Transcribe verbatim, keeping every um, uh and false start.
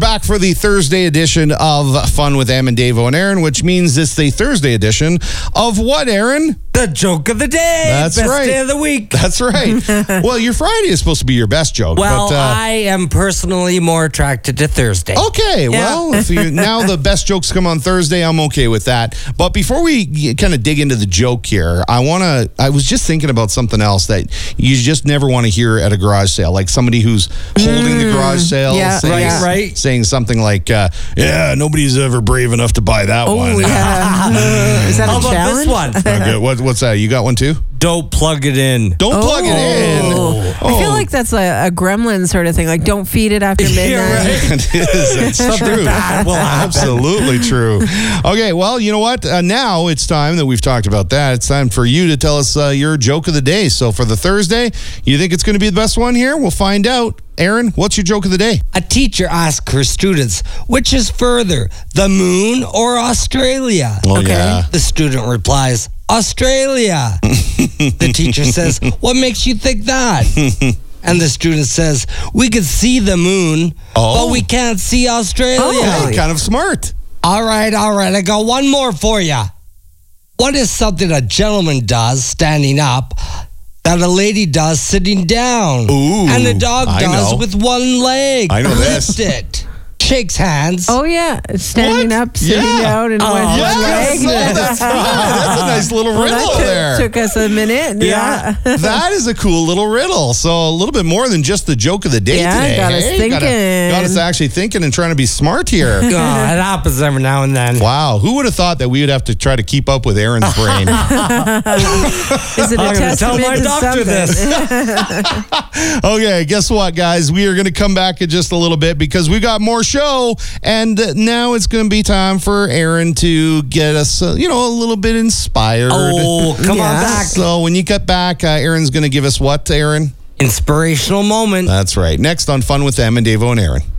back for the Thursday edition of Fun with Em and Davo and Aaron, which means it's the Thursday edition of what, Aaron? The joke of the day. That's best right. day of the week. That's right. Well, your Friday is supposed to be your best joke. Well, but, uh, I am personally more attracted to Thursday. Okay, well, if you, now the best jokes come on Thursday, I'm okay with that. But before we kind of dig into the joke here, I want to, I was just thinking about something else that you just never want to hear at a garage sale. Like somebody who's holding the garage sale, yeah, saying, right, yeah. right. saying something like, uh, yeah, nobody's ever brave enough to buy that Oh, one. yeah. Is that How a about challenge? this one? Okay, what, what's that? You got one too? Don't plug it in. Don't plug it in. Oh. I feel like that's a, a gremlin sort of thing. Like, don't feed it after midnight. Yeah, right. It is. It's Something true. bad will happen. Absolutely true. Okay, well, you know what? Uh, now it's time that we've talked about that. It's time for you to tell us uh, your joke of the day. So for the Thursday, you think it's going to be the best one here? We'll find out. Aaron, what's your joke of the day? A teacher asked her students, which is further, the moon or Australia? Oh, Okay. yeah. The student replies, Australia. The teacher says, what makes you think that? And the student says, we could see the moon, Oh. but we can't see Australia. Oh. Hey, kind of smart. All right, all right. I got one more for you. What is something a gentleman does standing up that a lady does sitting down? Ooh, and the dog I does know. with one leg. I know this. Lift it. Shakes hands. Oh, yeah. Standing What? up, sitting Yeah. down, and Oh, one yes. leg. Oh, that's fun. That's a nice little Well, riddle that took, there. took us a minute. Yeah. That is a cool little riddle. So a little bit more than just the joke of the day Yeah, today. got us Hey, Got, thinking. got us actually thinking and trying to be smart here. Oh, it happens every now and then. Wow, who would have thought that we would have to try to keep up with Aaron's brain? Is it a I'm gonna tell testament my to doctor something? this. Okay, guess what, guys? We are going to come back in just a little bit because we got more show, and now it's going to be time for Aaron to get us, uh, you know, a little bit inspired. Oh, come Yeah. on back. So when you get back, uh, Aaron's going to give us what, Aaron? Inspirational moment. That's right. Next on Fun with Em and Davo and Aaron.